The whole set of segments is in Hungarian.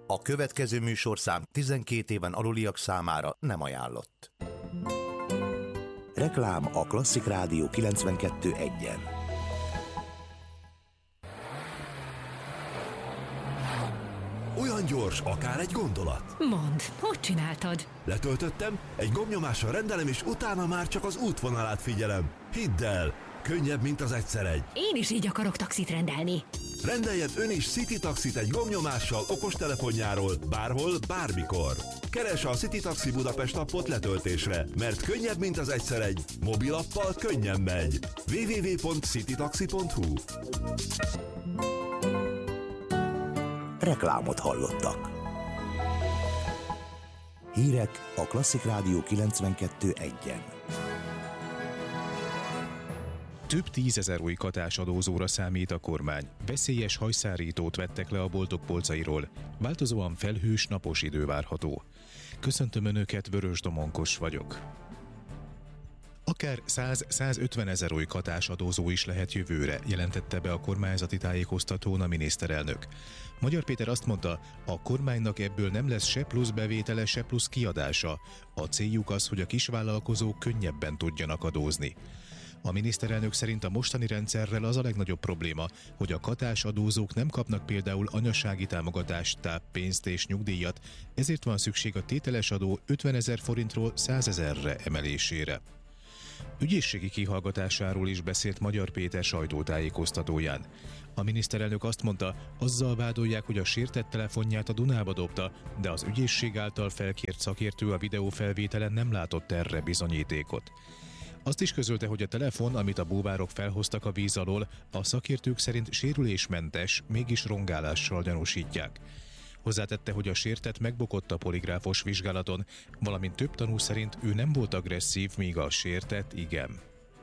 A következő műsorszám 12 éven aluliak számára nem ajánlott. Reklám a Klasszik Rádió 92.1-en. Olyan gyors, akár egy gondolat. Mondd, hogy csináltad? Letöltöttem, egy gombnyomással rendelem, és utána már csak az útvonalát figyelem. Hidd el, könnyebb, mint az egyszer egy. Én is így akarok taxit rendelni. Rendeljen ön is City Taxit egy gombnyomással okostelefonjáról, bárhol, bármikor. Keresse a City Taxi Budapest appot letöltésre, mert könnyebb, mint az egyszer egy. Mobilappal könnyen megy. www.citytaxi.hu. Reklámot hallottak. Hírek a Klasszik Rádió 92.1-en. Több 10 000 új katásadózóra számít a kormány. Veszélyes hajszárítót vettek le a boltok polcairól. Változóan felhős, napos idő várható. Köszöntöm Önöket, Vörös Domonkos vagyok. Akár 100-150 000 új katásadózó is lehet jövőre, jelentette be a kormányzati tájékoztatón a miniszterelnök. Magyar Péter azt mondta, a kormánynak ebből nem lesz se plusz bevétele, se plusz kiadása. A céljuk az, hogy a kisvállalkozók könnyebben tudjanak adózni. A miniszterelnök szerint a mostani rendszerrel az a legnagyobb probléma, hogy a katásadózók nem kapnak például anyasági támogatást, táppénzt és nyugdíjat, ezért van szükség a tételes adó 50 000 forintról 100 000-re emelésére. Ügyészségi kihallgatásáról is beszélt Magyar Péter sajtótájékoztatóján. A miniszterelnök azt mondta, azzal vádolják, hogy a sértett telefonját a Dunába dobta, de az ügyészség által felkért szakértő a videófelvételen nem látott erre bizonyítékot. Azt is közölte, hogy a telefon, amit a búvárok felhoztak a víz alól, a szakértők szerint sérülésmentes, mégis rongálással gyanúsítják. Hozzátette, hogy a sértett megbukott a poligráfos vizsgálaton, valamint több tanú szerint ő nem volt agresszív, míg a sértett igen.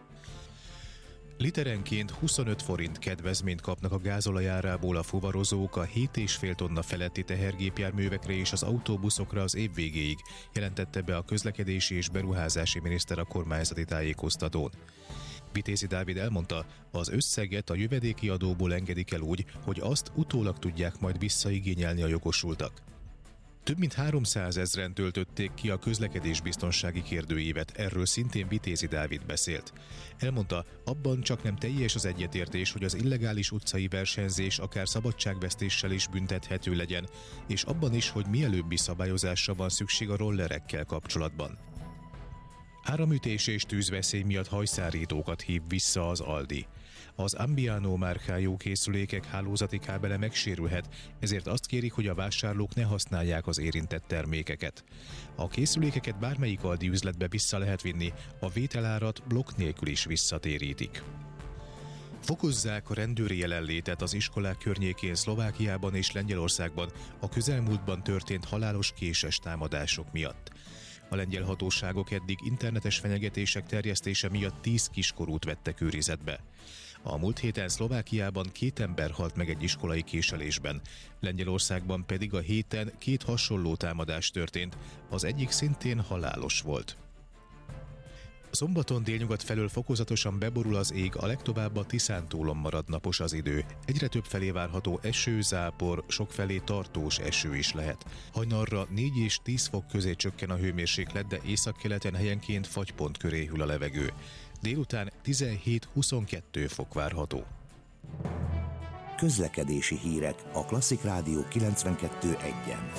Literenként 25 forint kedvezményt kapnak a gázolajárából a fuvarozók a 7,5 tonna feletti tehergépjárművekre és az autóbuszokra az év végéig, jelentette be a közlekedési és beruházási miniszter a kormányzati tájékoztatón. Vitézi Dávid elmondta, az összeget a jövedéki adóból engedik el úgy, hogy azt utólag tudják majd visszaigényelni a jogosultak. Több mint 300 000-en töltötték ki a közlekedésbiztonsági kérdőívet, erről szintén Vitézi Dávid beszélt. Elmondta, abban csak nem teljes az egyetértés, hogy az illegális utcai versenyzés akár szabadságvesztéssel is büntethető legyen, és abban is, hogy mielőbbi szabályozásra van szükség a rollerekkel kapcsolatban. Áramütés és tűzveszély miatt hajszárítókat hív vissza az Aldi. Az Ambiano márkájú készülékek hálózati kábele megsérülhet, ezért azt kérik, hogy a vásárlók ne használják az érintett termékeket. A készülékeket bármelyik Aldi üzletbe vissza lehet vinni, a vételárat blokk nélkül is visszatérítik. Fokozzák a rendőri jelenlétet az iskolák környékén Szlovákiában és Lengyelországban a közelmúltban történt halálos késes támadások miatt. A lengyel hatóságok eddig internetes fenyegetések terjesztése miatt 10 kiskorút vettek őrizetbe. A múlt héten Szlovákiában 2 ember halt meg egy iskolai késelésben, Lengyelországban pedig a héten 2 hasonló támadás történt, az egyik szintén halálos volt. Szombaton délnyugat felől fokozatosan beborul az ég, a legtovább a Tiszántúlon marad napos az idő. Egyre több felé várható eső, zápor, sokfelé tartós eső is lehet. Hajnalra 4 és 10 fok közé csökken a hőmérséklet, de északkeleten helyenként fagypont köré hűl a levegő. Délután 17-22 fok várható. Közlekedési hírek a Klasszik Rádió 92.1-en.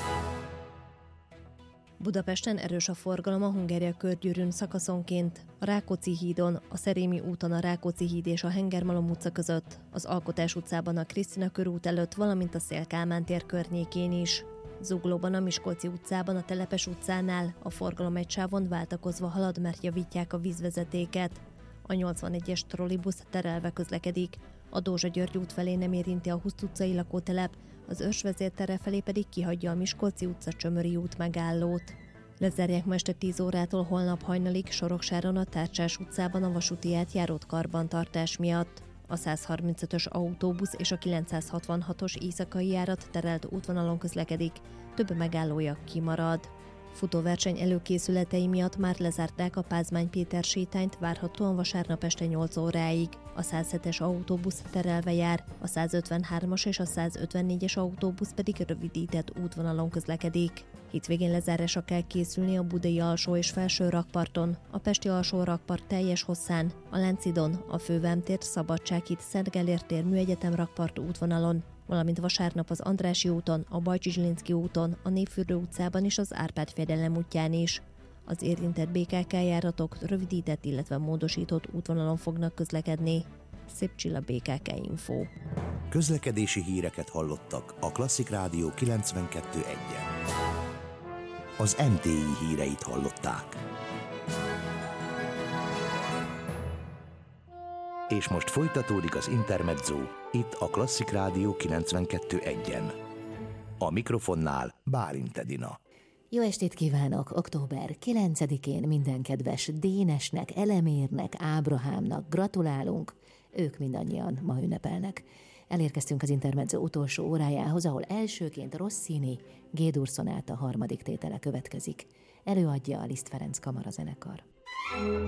Budapesten erős a forgalom a Hungária körgyűrűn szakaszonként, a Rákóczi hídon, a Szerémi úton a Rákóczi híd és a Hengermalom utca között, az Alkotás utcában a Krisztina körút előtt, valamint a Széll-Kálmán tér környékén is. Zuglóban a Miskolci utcában, a Telepes utcánál a forgalom egy sávon váltakozva halad, mert javítják a vízvezetéket. A 81-es trollibusz terelve közlekedik, a Dózsa-György út felé nem érinti a Huszt utcai lakótelep, az Örs vezértere felé pedig kihagyja a Miskolci utca Csömöri út megállót. Lezárják ma este 10 órától holnap hajnalig Soroksáron a Tárcsás utcában a vasúti átjárót karbantartás miatt. A 135-ös autóbusz és a 966-os éjszakai járat terelt útvonalon közlekedik, több megállója kimarad. Futóverseny előkészületei miatt már lezárták a Pázmány Péter sétányt, várhatóan vasárnap este 8 óráig. A 107-es autóbusz terelve jár, a 153-as és a 154-es autóbusz pedig rövidített útvonalon közlekedik. Hétvégén lezárásra kell készülni a budai alsó és felső rakparton, a pesti alsó rakpart teljes hosszán, a Lánchidon, a Fővámtér, Szabadsághíd, Szent Gellért tér, Műegyetem rakpart útvonalon, valamint vasárnap az Andrássy úton, a Bajcsy-Zsilinszky úton, a Névfürdő utcában és az Árpád-fejedelem útján is. Az érintett BKK járatok rövidített, illetve módosított útvonalon fognak közlekedni. Szép Csilla, BKK Info. Közlekedési híreket hallottak a Klasszik Rádió 92.1-en. Az MTI híreit hallották. És most folytatódik az Intermezzo, itt a Klasszik Rádió 92.1-en. A mikrofonnál Bálint Edina. Jó estét kívánok! Október 9-én minden kedves Dénesnek, Elemérnek, Ábrahámnak gratulálunk. Ők mindannyian ma ünnepelnek. Elérkeztünk az Intermezzo utolsó órájához, ahol elsőként Rossini G-dur szonáta 3. tétele következik. Előadja a Liszt Ferenc kamarazenekar.